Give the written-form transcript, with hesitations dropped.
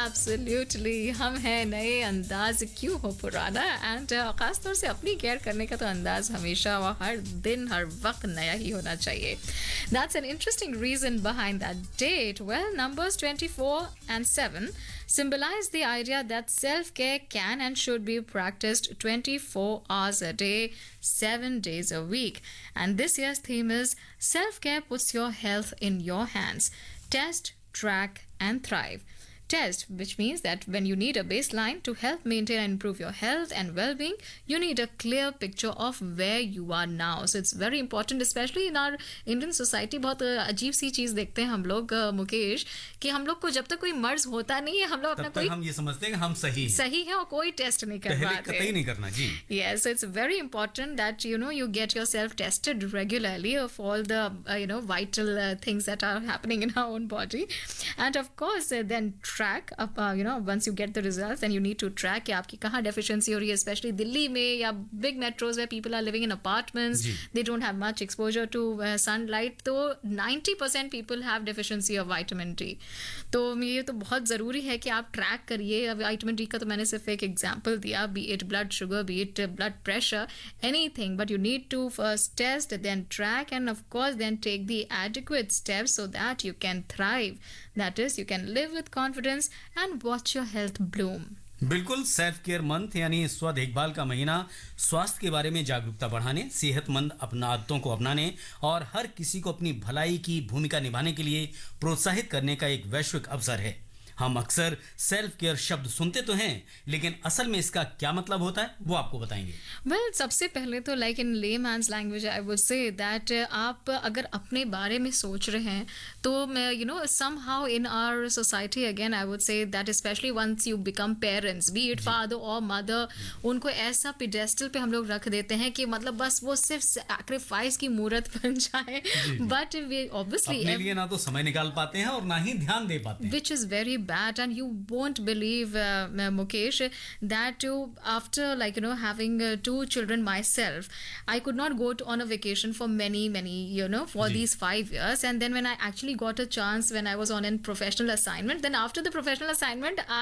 Absolutely हम हैं नए अंदाज क्यों हो पुराना एंड खास तौर से अपनी केयर करने का तो अंदाज हमेशा व हर दिन हर वक्त नया ही होना चाहिए. That's an interesting reason behind that date. Well, numbers 24 and 7 symbolize the idea that self-care can and should be practiced 24 hours a day, 7 days a week. And this year's theme is self-care puts your health in your hands. Test, track, and thrive. Test, which means that when you need a baseline to help maintain and improve your health and well-being, you need a clear picture of where you are now. So it's very important, especially in our Indian society. बहुत अजीब सी चीज़ देखते हैं हम लोग मुकेश, कि हम लोग को जब तक कोई मर्ज होता नहीं है हम लोग अपना कोई हम ये समझते हैं कि हम सही है और कोई टेस्ट नहीं करवाते. कतई नहीं करना जी. Yes, so it's very important that you get yourself tested regularly of all the vital things that are happening in our own body, and of course then track up once you get the results, then you need to track कि आपकी कहाँ deficiency हो रही है, especially Delhi में या big metros where people are living in apartments. They don't have much exposure to sunlight. तो 90% people have deficiency of vitamin D. तो ये तो बहुत ज़रूरी है कि आप ट्रैक करिए. विटामिन डी का तो मैंने सिर्फ एक एग्जाम्पल दिया, B it blood sugar, B it blood pressure, anything, but you need to first test, then track, end of course then take the adequate steps so that you can thrive. That is, you can live with confidence and watch your health Bloom. बिल्कुल. Self care month यानी स्व देखभाल का महीना स्वास्थ्य के बारे में जागरूकता बढ़ाने, सेहतमंद अपना आदतों को अपनाने और हर किसी को अपनी भलाई की भूमिका निभाने के लिए प्रोत्साहित करने का एक वैश्विक अवसर है. हम अक्सर सेल्फ केयर शब्द सुनते तो हैं, लेकिन असल में इसका क्या मतलब होता है वो आपको बताएंगे. वेल, सबसे पहले तो like in layman's language I would say that आप अगर अपने बारे में सोच रहे हैं तो somehow in our society again I would say that especially once you become parents, be it father or mother, उनको ऐसा पेडेस्टल पे हम लोग रख देते हैं कि मतलब बस वो सिर्फ सैक्रिफाइस की मूर्त बन जाए. बट वी ऑब्वियसली अपने लिए ना तो समय निकाल पाते हैं और ना ही ध्यान दे पाते हैं, which is very bad. And you won't believe Mukesh that after having 2 children myself, I could not go on a vacation for many for these 5 years. And then when I actually got a chance when I was on a professional assignment, then after the professional assignment